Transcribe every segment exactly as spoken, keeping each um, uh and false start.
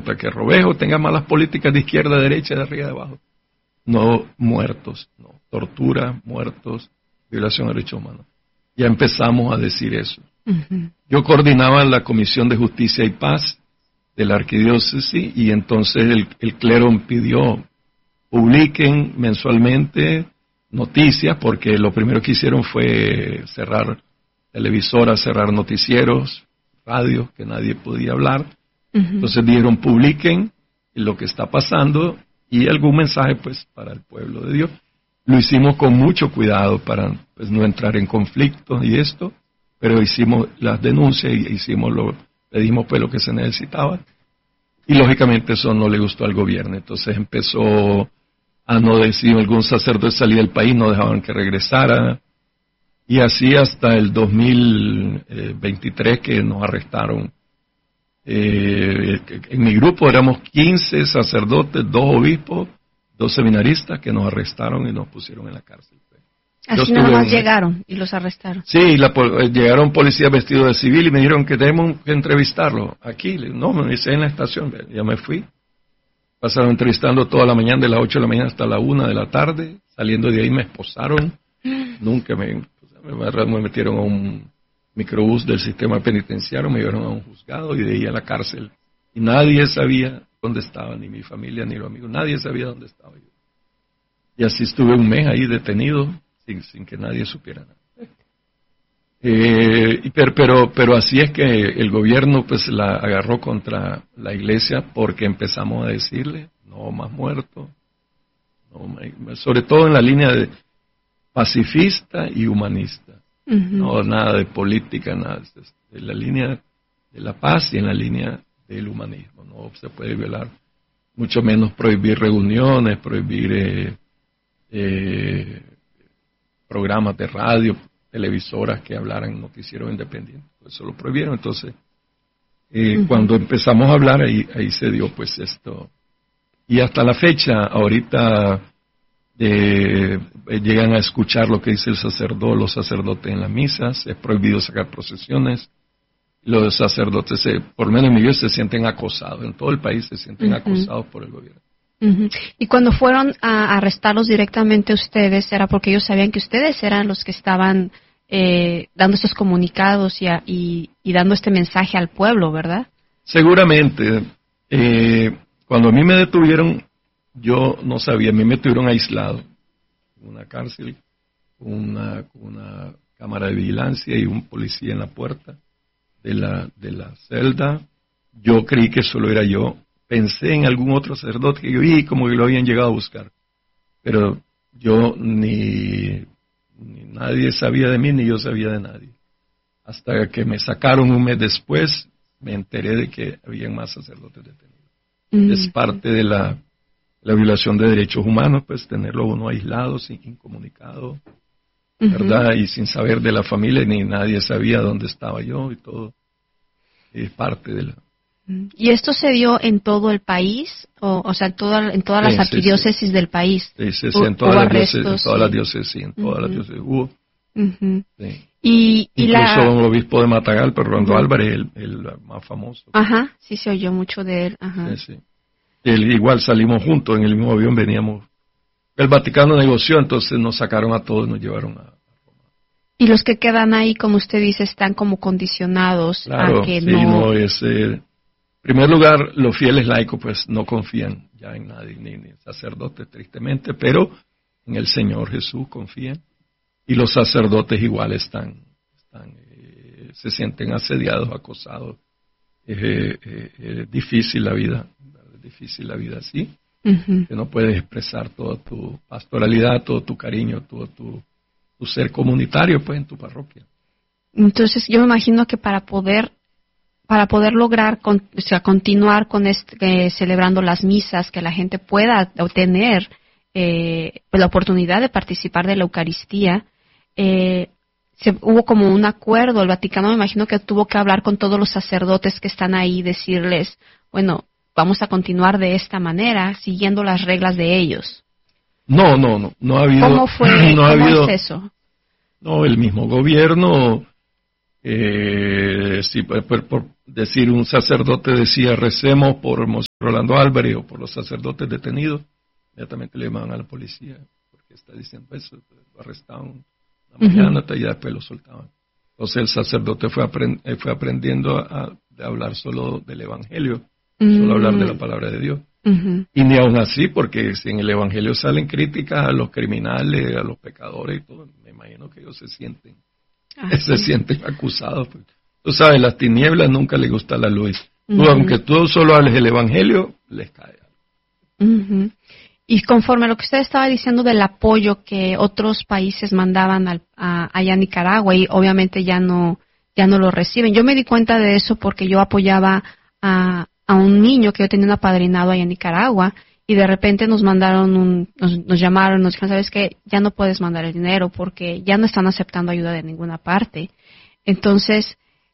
importa que robes o tengas malas políticas de izquierda, derecha, de arriba, de abajo. No muertos, no. Tortura, muertos, violación de derechos humanos. Ya empezamos a decir eso. Uh-huh. Yo coordinaba la Comisión de Justicia y Paz de la Arquidiócesis y entonces el, el clero pidió, publiquen mensualmente noticias, porque lo primero que hicieron fue cerrar televisoras, cerrar noticieros, radios, que nadie podía hablar. Uh-huh. Entonces dijeron, publiquen lo que está pasando y algún mensaje pues para el pueblo de Dios. Lo hicimos con mucho cuidado para pues, no entrar en conflictos y esto, pero hicimos las denuncias y hicimos lo, pedimos pues lo que se necesitaba. Y lógicamente eso no le gustó al gobierno. Entonces empezó a no decir, algún sacerdote salía del país, no dejaban que regresara. Y así hasta el dos mil veintitrés que nos arrestaron. Eh, en mi grupo éramos quince sacerdotes, dos obispos, dos seminaristas que nos arrestaron y nos pusieron en la cárcel. Así nada más llegaron y los arrestaron. Sí, la, llegaron policías vestidos de civil y me dijeron que tenemos que entrevistarlo. Aquí, no, me dice en la estación, ya me fui. Pasaron entrevistando toda la mañana, de las ocho de la mañana hasta la una de la tarde. Saliendo de ahí me esposaron. Nunca me, me, me metieron a un microbús del sistema penitenciario, me llevaron a un juzgado y de ahí a la cárcel. Y nadie sabía dónde estaba, ni mi familia, ni los amigos. Nadie sabía dónde estaba yo. Y así estuve un mes ahí detenido, sin, sin que nadie supiera nada. Eh, pero, pero, pero así es que el gobierno pues la agarró contra la iglesia porque empezamos a decirle, no más muertos, no, sobre todo en la línea de pacifista y humanista. Uh-huh. No, nada de política, nada, de la línea de la paz y en la línea del humanismo. No se puede violar, mucho menos prohibir reuniones, prohibir eh, eh, programas de radio, televisoras que hablaran noticieros independientes. Eso lo prohibieron. Entonces, eh, uh-huh. cuando empezamos a hablar, ahí, ahí se dio pues esto. Y hasta la fecha, ahorita eh, llegan a escuchar lo que dice el sacerdote, los sacerdotes en las misas. Es prohibido sacar procesiones. Los sacerdotes, se, por lo menos en mi vida, se sienten acosados. En todo el país se sienten uh-huh. acosados por el gobierno. Uh-huh. Y cuando fueron a arrestarlos directamente ustedes, era porque ellos sabían que ustedes eran los que estaban eh, dando estos comunicados y, a, y, y dando este mensaje al pueblo, ¿verdad? Seguramente. Eh, cuando a mí me detuvieron, yo no sabía, a mí me tuvieron aislado en una cárcel, con una, una cámara de vigilancia y un policía en la puerta de la, de la celda. Yo creí que solo era yo. Pensé en algún otro sacerdote que yo vi como que lo habían llegado a buscar. Pero yo ni, ni nadie sabía de mí, ni yo sabía de nadie. Hasta que me sacaron un mes después, me enteré de que había más sacerdotes detenidos. Mm. Es parte de la, la violación de derechos humanos, pues tenerlo uno aislado, sin, incomunicado, uh-huh. ¿verdad? Y sin saber de la familia, ni nadie sabía dónde estaba yo y todo. Es parte de la... ¿Y esto se dio en todo el país? O, o sea, en, toda, en todas las sí, arquidiócesis sí, sí. del país. Sí, sí, sí, en todas las diócesis, en todas las diócesis, sí, en todas uh-huh. las diócesis hubo. Uh-huh. Sí. Y, y Incluso la... un obispo de Matagalpa, Rolando uh-huh. Álvarez, el, el más famoso. Ajá, sí se oyó mucho de él. Ajá. Sí, sí. Él, igual salimos juntos, en el mismo avión veníamos. El Vaticano negoció, entonces nos sacaron a todos y nos llevaron a... Y los que quedan ahí, como usted dice, están como condicionados claro, a que sí, no... no es... Eh, en primer lugar, los fieles laicos pues no confían ya en nadie, ni, ni sacerdotes tristemente, pero en el Señor Jesús confían. Y los sacerdotes igual están, están eh, se sienten asediados, acosados. Es eh, eh, eh, difícil la vida, es difícil la vida así, uh-huh. que no puedes expresar toda tu pastoralidad, todo tu cariño, todo tu, tu ser comunitario pues en tu parroquia. Entonces yo me imagino que para poder para poder lograr con, o sea, continuar con este, eh, celebrando las misas, que la gente pueda obtener eh, la oportunidad de participar de la Eucaristía, eh, se, hubo como un acuerdo. El Vaticano me imagino que tuvo que hablar con todos los sacerdotes que están ahí, decirles, bueno, vamos a continuar de esta manera, siguiendo las reglas de ellos. No, no, no, no ha habido... ¿Cómo fue, no cómo ha habido, es eso? No, el mismo gobierno... Eh, si por, por decir un sacerdote decía recemos por Rolando Álvarez o por los sacerdotes detenidos, inmediatamente le llamaban a la policía, porque está diciendo eso, lo arrestaban la mañana uh-huh. y después lo soltaban. Entonces el sacerdote fue, aprend- fue aprendiendo a, a hablar solo del Evangelio, uh-huh. solo hablar de la palabra de Dios. Uh-huh. Y ni aún así, porque si en el Evangelio salen críticas a los criminales, a los pecadores y todo, me imagino que ellos se sienten, ah, se sí. sienten acusados. Pues. Tú sabes, las tinieblas nunca les gusta la luz. Tú, uh-huh. aunque tú solo hables el Evangelio, les cae algo. Uh-huh. Y conforme a lo que usted estaba diciendo del apoyo que otros países mandaban al, a, allá a Nicaragua, y obviamente ya no ya no lo reciben. Yo me di cuenta de eso porque yo apoyaba a, a un niño que yo tenía un apadrinado allá en Nicaragua, y de repente nos mandaron, un, nos, nos llamaron, nos dijeron, ¿sabes qué? Ya no puedes mandar el dinero porque ya no están aceptando ayuda de ninguna parte. Entonces,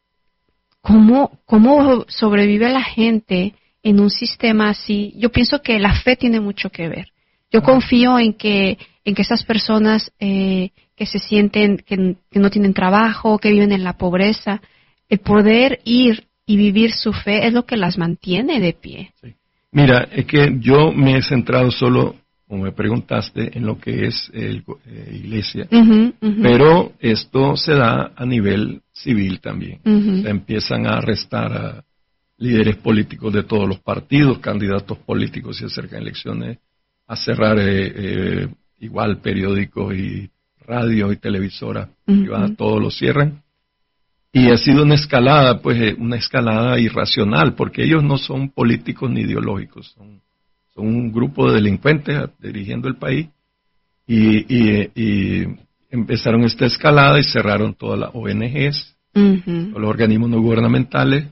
¿Cómo, ¿Cómo sobrevive la gente en un sistema así? Yo pienso que la fe tiene mucho que ver. Yo confío en que en que esas personas eh, que se sienten que, que no tienen trabajo, que viven en la pobreza, el poder ir y vivir su fe es lo que las mantiene de pie. Sí. Mira, es que yo me he centrado solo, como me preguntaste, en lo que es el, eh, iglesia, uh-huh, uh-huh. pero esto se da a nivel civil también. Uh-huh. Se empiezan a arrestar a líderes políticos de todos los partidos, candidatos políticos se acercan elecciones, a cerrar eh, eh, igual periódicos y radios y televisoras uh-huh. privadas, todos lo cierran. Y ha sido una escalada, pues una escalada irracional, porque ellos no son políticos ni ideológicos, son Son un grupo de delincuentes dirigiendo el país y, y, y empezaron esta escalada y cerraron todas las O N Ges, uh-huh. todos los organismos no gubernamentales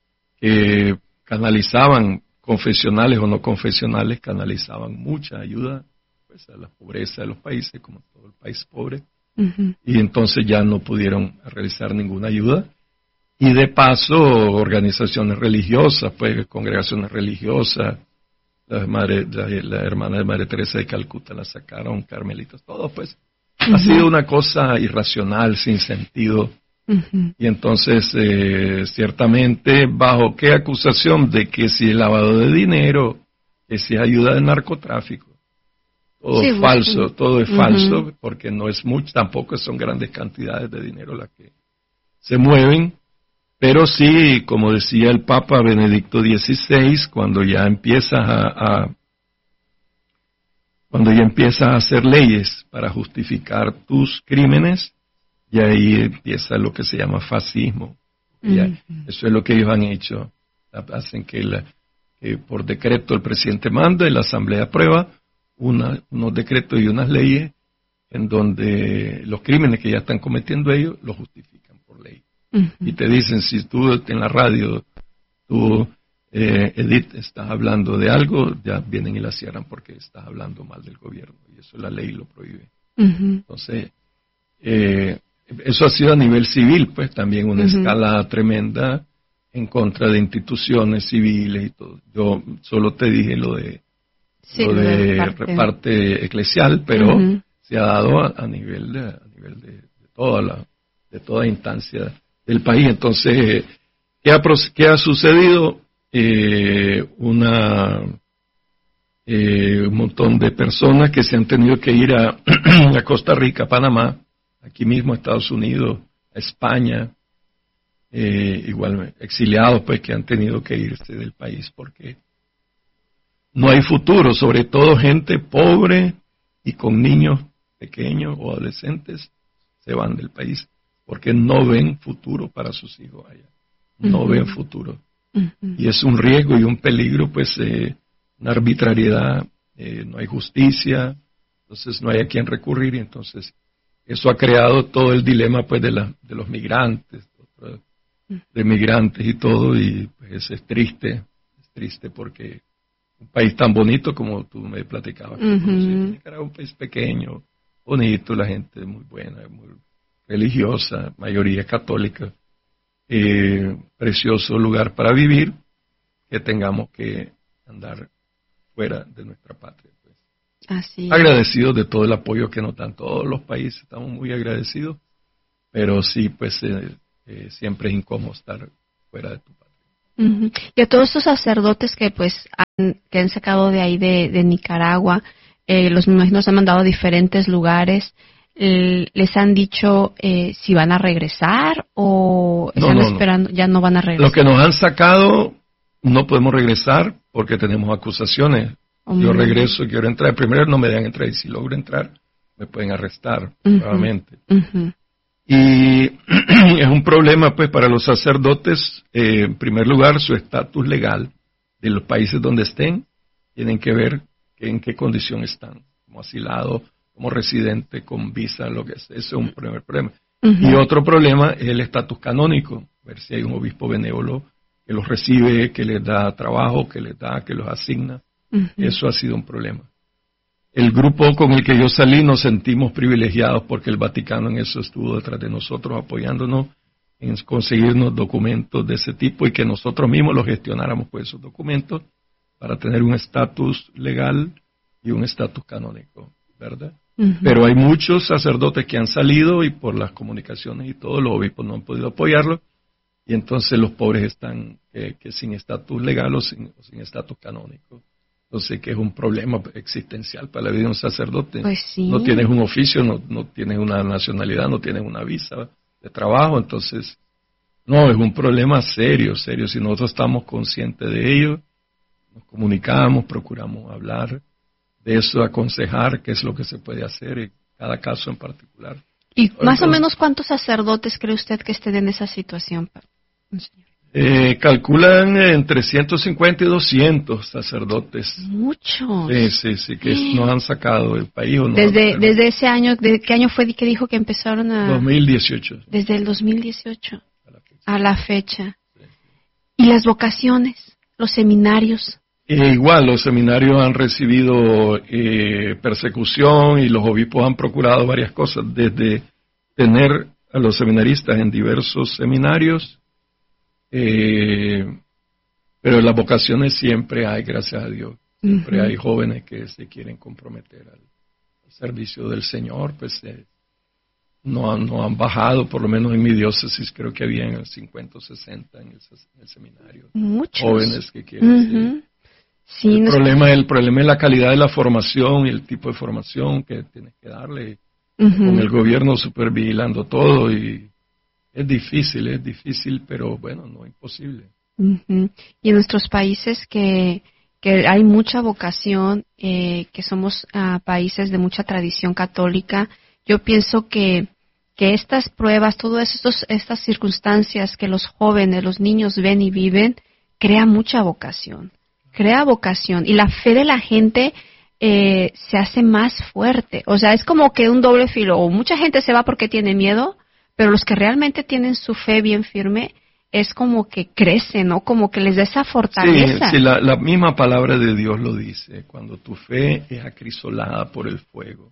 que canalizaban, confesionales o no confesionales, canalizaban mucha ayuda pues, a la pobreza de los países, como todo el país pobre, uh-huh. y entonces ya no pudieron realizar ninguna ayuda. Y de paso, organizaciones religiosas, pues congregaciones religiosas, La, madre, la, la hermana de Madre Teresa de Calcuta la sacaron, carmelitas, todo pues. Uh-huh. Ha sido una cosa irracional, sin sentido. Uh-huh. Y entonces, eh, ciertamente, ¿bajo qué acusación? De que si es lavado de dinero, que si es ayuda del narcotráfico. Todo sí, es falso, bueno. todo es uh-huh. falso, porque no es mucho, tampoco son grandes cantidades de dinero las que se mueven. Pero sí, como decía el Papa Benedicto dieciséis, cuando ya empiezas a, a cuando ya empiezas a hacer leyes para justificar tus crímenes, y ahí empieza lo que se llama fascismo. Uh-huh. Ya, eso es lo que ellos han hecho. Hacen que, la, que por decreto el presidente manda y la asamblea aprueba una, unos decretos y unas leyes en donde los crímenes que ya están cometiendo ellos los justifican por ley. Uh-huh. Y te dicen, si tú en la radio, tú, eh, Edith, estás hablando de algo, ya vienen y la cierran porque estás hablando mal del gobierno. Y eso la ley lo prohíbe. Uh-huh. Entonces, eh, eso ha sido a nivel civil, pues también una uh-huh. escala tremenda en contra de instituciones civiles y todo. Yo solo te dije lo de, sí, lo de parte. parte eclesial, pero uh-huh. se ha dado a, a nivel de, a nivel de, de toda la, de toda instancia del país. Entonces, ¿qué ha, qué ha sucedido? Eh, una eh, un montón de personas que se han tenido que ir a, a Costa Rica, Panamá, aquí mismo a Estados Unidos, a España, eh, igual exiliados pues que han tenido que irse del país porque no hay futuro, sobre todo gente pobre y con niños pequeños o adolescentes se van del país porque no ven futuro para sus hijos allá, no uh-huh. ven futuro. Uh-huh. Y es un riesgo y un peligro, pues, eh, una arbitrariedad, eh, no hay justicia, entonces no hay a quién recurrir, y entonces eso ha creado todo el dilema, pues, de, la, de los migrantes, de migrantes y todo, y pues es triste, es triste porque un país tan bonito como tú me platicabas, uh-huh. Nicaragua, un país pequeño, bonito, la gente muy buena, muy religiosa, mayoría católica, eh, precioso lugar para vivir, que tengamos que andar fuera de nuestra patria. Pues. Así es. Agradecidos de todo el apoyo que nos dan todos los países, estamos muy agradecidos, pero sí, pues eh, eh, siempre es incómodo estar fuera de tu patria. Uh-huh. Y a todos estos sacerdotes que pues han, que han sacado de ahí de, de Nicaragua, eh, los me imagino los han mandado a diferentes lugares, eh, les han dicho eh, si van a regresar o no, están no, esperando, no. ya no van a regresar. Lo que nos han sacado no podemos regresar porque tenemos acusaciones. Um, Yo regreso, quiero entrar, primero no me dejan entrar y si logro entrar me pueden arrestar uh-huh, nuevamente. Uh-huh. Y es un problema pues para los sacerdotes, eh, en primer lugar su estatus legal de los países donde estén, tienen que ver que en qué condición están, como asilado, como residente, con visa, lo que sea. Ese es un primer problema. Uh-huh. Y otro problema es el estatus canónico, ver si hay un obispo benévolo que los recibe, que les da trabajo, que les da, que los asigna. Uh-huh. Eso ha sido un problema. El grupo con el que yo salí nos sentimos privilegiados porque el Vaticano en eso estuvo detrás de nosotros apoyándonos en conseguirnos documentos de ese tipo y que nosotros mismos los gestionáramos por esos documentos para tener un estatus legal y un estatus canónico, ¿verdad? Uh-huh. Pero hay muchos sacerdotes que han salido y por las comunicaciones y todo, los obispos no han podido apoyarlos y entonces los pobres están eh, que sin estatus legal o sin estatus canónico. Entonces, que es un problema existencial para la vida de un sacerdote. Pues sí. No tienes un oficio, no, no tienes una nacionalidad, no tienes una visa de trabajo, entonces, no, es un problema serio, serio. Si nosotros estamos conscientes de ello, nos comunicamos, procuramos hablar de eso, aconsejar qué es lo que se puede hacer en cada caso en particular. ¿Y entonces, más o menos cuántos sacerdotes cree usted que estén en esa situación, señor? Eh, calculan entre ciento cincuenta y doscientos sacerdotes. Muchos. Sí, sí, sí, que ¿Eh? nos han sacado del país. O no desde, desde ese año, ¿de qué año fue que dijo que empezaron a...? dos mil dieciocho. Desde el dos mil dieciocho a la fecha. A la fecha. Sí, sí. ¿Y las vocaciones? ¿Los seminarios? Eh, igual, los seminarios han recibido eh, persecución y los obispos han procurado varias cosas, desde tener a los seminaristas en diversos seminarios. Eh, pero las vocaciones siempre hay, gracias a Dios. Siempre uh-huh. hay jóvenes que se quieren comprometer al, al servicio del Señor, pues eh, no, han, no han bajado, por lo menos en mi diócesis creo que había cincuenta o sesenta en el, en el seminario. Muchos. Jóvenes que quieren. Uh-huh. Sí, el, no problema, el problema es la calidad de la formación y el tipo de formación que tienes que darle, uh-huh. con el gobierno supervigilando todo y... Es difícil, es difícil, pero bueno, no imposible. Uh-huh. Y en nuestros países que, que hay mucha vocación, eh, que somos uh, países de mucha tradición católica, yo pienso que, que estas pruebas, todas estos, estas circunstancias que los jóvenes, los niños ven y viven, crea mucha vocación, crea vocación. Y la fe de la gente eh, se hace más fuerte. O sea, es como que un doble filo. O mucha gente se va porque tiene miedo, pero los que realmente tienen su fe bien firme es como que crecen, ¿no? Como que les da esa fortaleza. Sí, sí la, la misma palabra de Dios lo dice. Cuando tu fe es acrisolada por el fuego,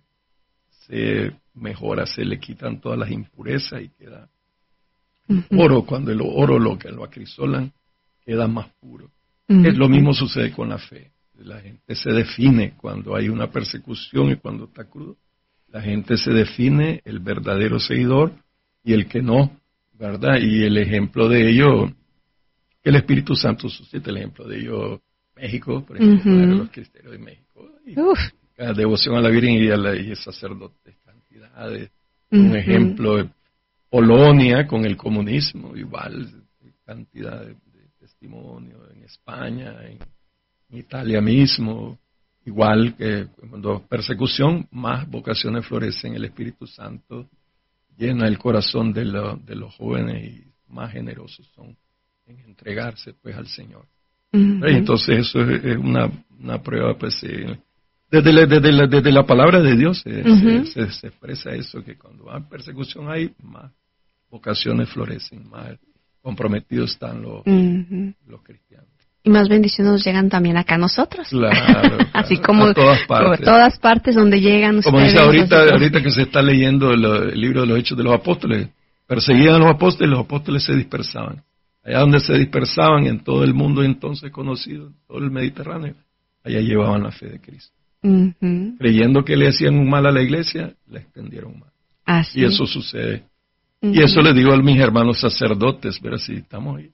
se mejora, se le quitan todas las impurezas y queda uh-huh. oro. Cuando el oro lo que lo acrisolan, queda más puro. Uh-huh. Es lo mismo sucede con la fe. La gente se define cuando hay una persecución y cuando está crudo. La gente se define el verdadero seguidor y el que no, ¿verdad? Y el ejemplo de ello, que el Espíritu Santo suscita, el ejemplo de ello, México, por ejemplo, uh-huh. los cristianos de México, y la devoción a la Virgen y a la y sacerdotes, cantidades, uh-huh. un ejemplo, Polonia con el comunismo, igual, cantidad de, de testimonio, en España, en, en Italia mismo, igual que cuando persecución, más vocaciones florecen, el Espíritu Santo llena el corazón de, lo, de los jóvenes y más generosos son en entregarse pues al Señor. Uh-huh. Entonces eso es, es una, una prueba pues eh, desde, la, desde, la, desde la palabra de Dios eh, uh-huh. se, se, se expresa eso, que cuando hay persecución hay más vocaciones florecen, más comprometidos están los, uh-huh. los cristianos. Y más bendiciones nos llegan también acá a nosotros. Claro, claro. Así como a todas partes. Por todas partes donde llegan ustedes. Como dice ahorita, ahorita que se está leyendo el, el libro de los Hechos de los Apóstoles, perseguían a los apóstoles, los apóstoles se dispersaban. Allá donde se dispersaban en todo el mundo entonces conocido, en todo el Mediterráneo, allá llevaban la fe de Cristo. Uh-huh. Creyendo que le hacían un mal a la iglesia, le extendieron mal. Así. Y eso sucede. Uh-huh. Y eso le digo a mis hermanos sacerdotes, pero si estamos ahí.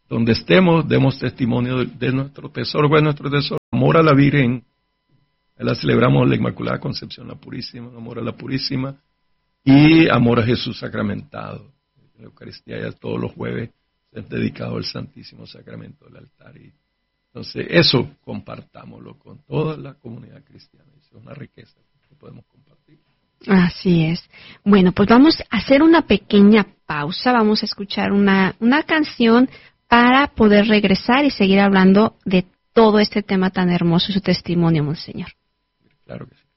donde estemos, demos testimonio de, de nuestro tesoro. Bueno, nuestro tesoro, amor a la Virgen, la celebramos la Inmaculada Concepción, la Purísima, amor a la Purísima, y amor a Jesús sacramentado. La Eucaristía ya todos los jueves es dedicado al Santísimo Sacramento del altar. Y entonces, eso compartámoslo con toda la comunidad cristiana. Es una riqueza que podemos compartir. Así es. Bueno, pues vamos a hacer una pequeña pausa. Vamos a escuchar una, una canción para poder regresar y seguir hablando de todo este tema tan hermoso, su testimonio, Monseñor. Claro que sí.